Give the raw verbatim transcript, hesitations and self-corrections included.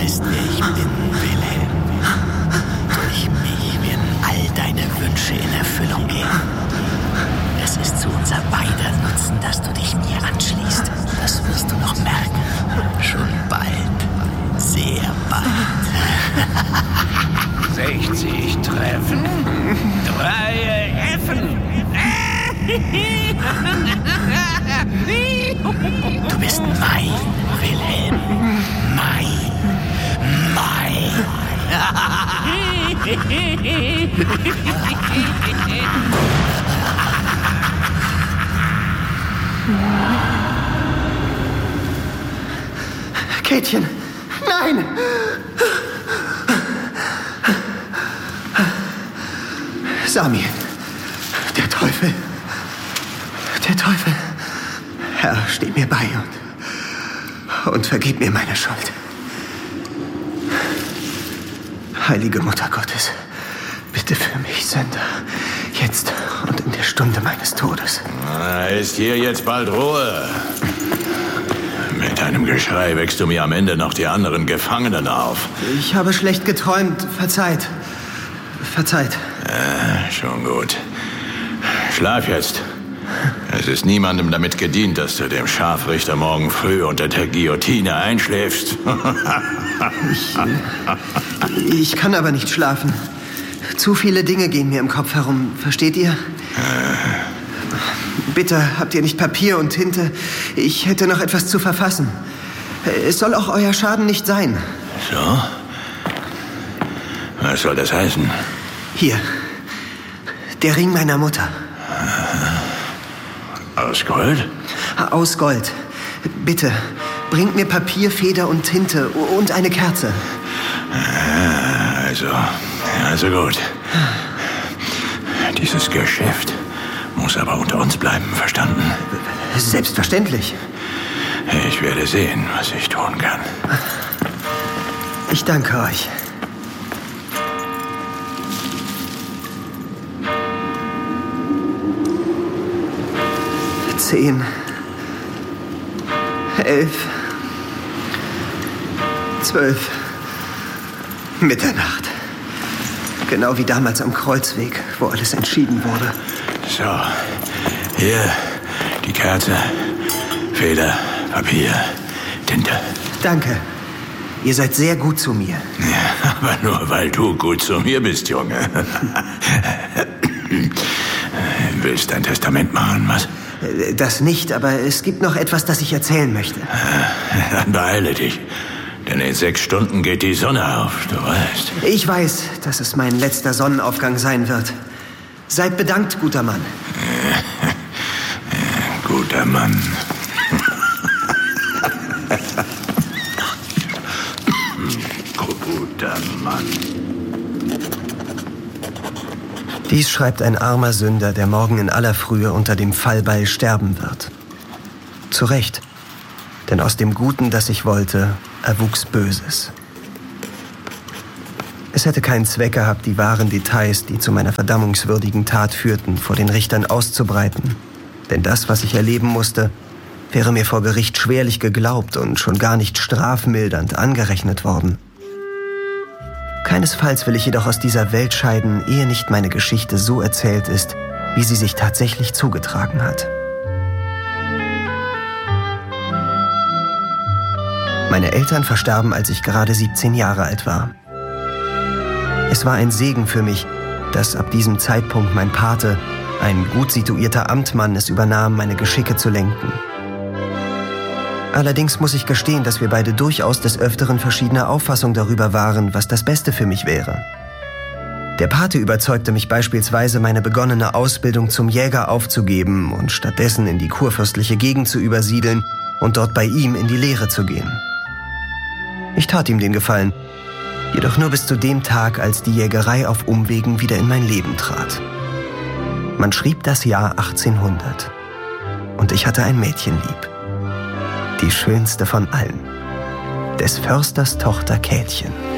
weißt, wer ich bin, Wilhelm. Durch mich werden all deine Wünsche in Erfüllung gehen. Es ist zu unser beider Nutzen, dass du dich mir anschließt. Das wirst du noch merken. Schon bald. Sehr bald. sechzig Treffen. Drei Effen. Du bist mein, Wilhelm. Mein. Mein. Käthchen, nein! Sami, der Teufel, der Teufel. Herr, steh mir bei und, und vergib mir meine Schuld. Heilige Mutter Gottes, bitte für mich Sünder, jetzt und in der Stunde meines Todes. Na, ist hier jetzt bald Ruhe. Mit deinem Geschrei wächst du mir am Ende noch die anderen Gefangenen auf. Ich habe schlecht geträumt, verzeiht. Verzeiht. Äh, schon gut. Schlaf jetzt. Es ist niemandem damit gedient, dass du dem Scharfrichter morgen früh unter der Guillotine einschläfst. ich, ich kann aber nicht schlafen. Zu viele Dinge gehen mir im Kopf herum, versteht ihr? Äh. Bitte, habt ihr nicht Papier und Tinte? Ich hätte noch etwas zu verfassen. Es soll auch euer Schaden nicht sein. So? Was soll das heißen? Hier. Der Ring meiner Mutter. Aus Gold? Aus Gold. Bitte, bringt mir Papier, Feder und Tinte und eine Kerze. Also, also gut. Dieses Geschäft muss aber unter uns bleiben, verstanden? Selbstverständlich. Ich werde sehen, was ich tun kann. Ich danke euch. Zehn. Elf. Zwölf. Mitternacht. Genau wie damals am Kreuzweg, wo alles entschieden wurde. So, hier die Kerze, Feder, Papier, Tinte. Danke. Ihr seid sehr gut zu mir. Ja, aber nur weil du gut zu mir bist, Junge. Willst dein Testament machen, was? Das nicht, aber es gibt noch etwas, das ich erzählen möchte. Dann beeile dich. Denn in sechs Stunden geht die Sonne auf, du weißt. Ich weiß, dass es mein letzter Sonnenaufgang sein wird. Seid bedankt, guter Mann. Guter Mann. Guter Mann. Dies schreibt ein armer Sünder, der morgen in aller Frühe unter dem Fallbeil sterben wird. Zu Recht, denn aus dem Guten, das ich wollte, erwuchs Böses. Es hätte keinen Zweck gehabt, die wahren Details, die zu meiner verdammungswürdigen Tat führten, vor den Richtern auszubreiten. Denn das, was ich erleben musste, wäre mir vor Gericht schwerlich geglaubt und schon gar nicht strafmildernd angerechnet worden. Keinesfalls will ich jedoch aus dieser Welt scheiden, ehe nicht meine Geschichte so erzählt ist, wie sie sich tatsächlich zugetragen hat. Meine Eltern verstarben, als ich gerade siebzehn Jahre alt war. Es war ein Segen für mich, dass ab diesem Zeitpunkt mein Pate, ein gut situierter Amtmann, es übernahm, meine Geschicke zu lenken. Allerdings muss ich gestehen, dass wir beide durchaus des Öfteren verschiedener Auffassung darüber waren, was das Beste für mich wäre. Der Pate überzeugte mich beispielsweise, meine begonnene Ausbildung zum Jäger aufzugeben und stattdessen in die kurfürstliche Gegend zu übersiedeln und dort bei ihm in die Lehre zu gehen. Ich tat ihm den Gefallen, jedoch nur bis zu dem Tag, als die Jägerei auf Umwegen wieder in mein Leben trat. Man schrieb das Jahr achtzehnhundert und ich hatte ein Mädchen lieb. Die schönste von allen, des Försters Tochter Käthchen.